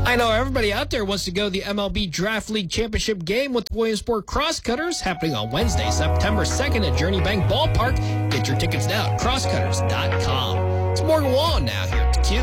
I know everybody out there wants to go to the MLB Draft League Championship game with the Williamsport Crosscutters happening on Wednesday, September 2nd at Journey Bank Ballpark. Get your tickets now at crosscutters.com. It's Morgan Wallen now here